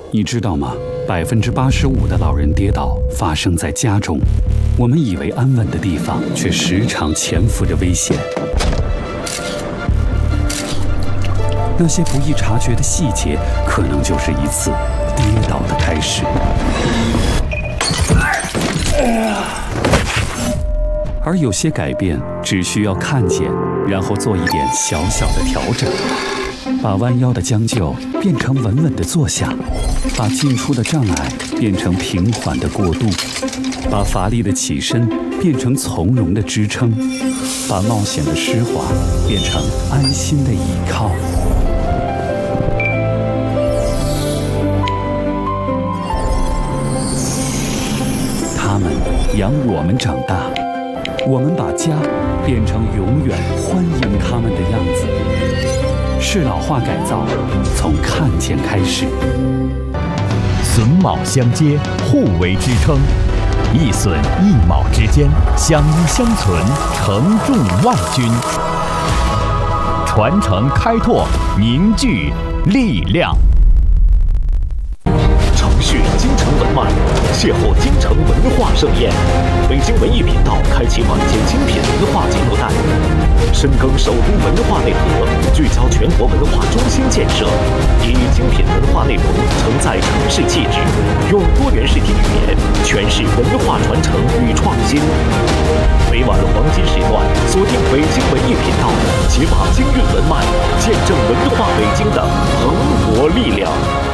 你知道吗？85%的老人跌倒发生在家中，我们以为安稳的地方，却时常潜伏着危险。那些不易察觉的细节，可能就是一次跌倒的开始。而有些改变只需要看见，然后做一点小小的调整，把弯腰的将就变成稳稳的坐下，把进出的障碍变成平缓的过渡，把乏力的起身变成从容的支撑，把冒险的湿滑变成安心的倚靠。他们养我们长大，我们把家变成永远欢迎他们的样子。适老化改造，从看见开始。 榫卯相接，互为支撑，一榫一卯之间，相依相存，承重万钧。传承开拓，凝聚力量。 承续京城文脉，邂逅京城文化盛宴。北京文艺频道开启晚间精品文化节目带，深耕首都文化内核，聚焦全国文化中心建设，以精品文化内容承载城市气质，用多元视听语言诠释文化传承与创新。每晚黄金时段，锁定北京文艺频道，解码京韵文脉，见证文化北京的蓬勃力量。